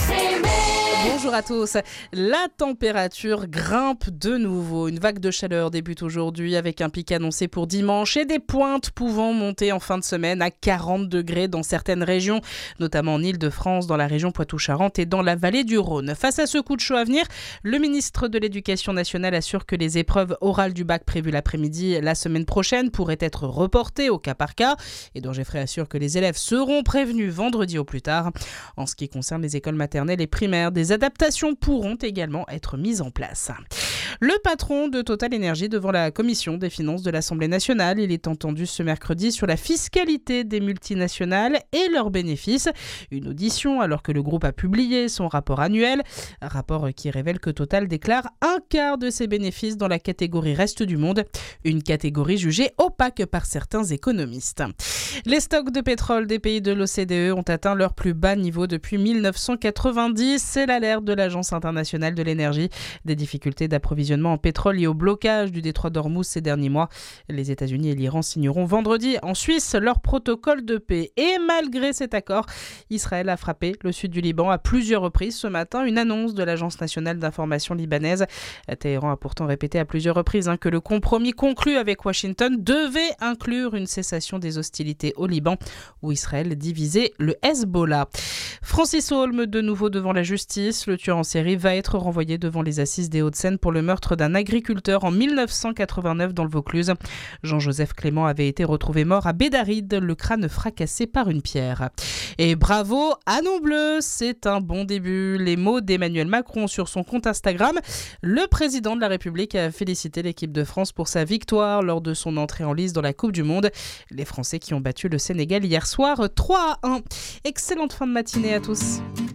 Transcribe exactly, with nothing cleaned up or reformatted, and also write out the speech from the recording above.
Bonjour à tous. La température grimpe de nouveau. Une vague de chaleur débute aujourd'hui avec un pic annoncé pour dimanche et des pointes pouvant monter en fin de semaine à quarante degrés dans certaines régions, notamment en Île-de-France, dans la région Poitou-Charentes et dans la vallée du Rhône. Face à ce coup de chaud à venir, le ministre de l'Éducation nationale assure que les épreuves orales du bac prévues l'après-midi la semaine prochaine pourraient être reportées au cas par cas. Edouard Geoffrey assure que les élèves seront prévenus vendredi au plus tard. En ce qui concerne les écoles maternelles et primaires, des adaptations pourront également être mises en place. Le patron de Total Énergie devant la commission des finances de l'Assemblée nationale, il est entendu ce mercredi sur la fiscalité des multinationales et leurs bénéfices. Une audition alors que le groupe a publié son rapport annuel, un rapport qui révèle que Total déclare un quart de ses bénéfices dans la catégorie reste du monde, une catégorie jugée opaque par certains économistes. Les stocks de pétrole des pays de l'O C D E ont atteint leur plus bas niveau depuis mille neuf cent quatre-vingt-dix. C'est l'alerte de l'Agence internationale de l'énergie. Des difficultés d'approvisionnement en pétrole liées au blocage du détroit d'Ormuz ces derniers mois. Les États-Unis et l'Iran signeront vendredi en Suisse leur protocole de paix. Et malgré cet accord, Israël a frappé le sud du Liban à plusieurs reprises ce matin. Une annonce de l'Agence nationale d'information libanaise. Téhéran a pourtant répété à plusieurs reprises hein, que le compromis conclu avec Washington devait inclure une cessation des hostilités au Liban, où Israël divisait le Hezbollah. Francis Holm, de nouveau devant la justice. Le tueur en série va être renvoyé devant les assises des Hauts-de-Seine pour le meurtre d'un agriculteur en mille neuf cent quatre-vingt-neuf dans le Vaucluse. Jean-Joseph Clément avait été retrouvé mort à Bédaride, le crâne fracassé par une pierre. Et bravo à nos Bleus, c'est un bon début. Les mots d'Emmanuel Macron sur son compte Instagram. Le président de la République a félicité l'équipe de France pour sa victoire lors de son entrée en lice dans la Coupe du Monde. Les Français qui ont battu le Sénégal hier soir trois à un. Excellente fin de matinée à tous.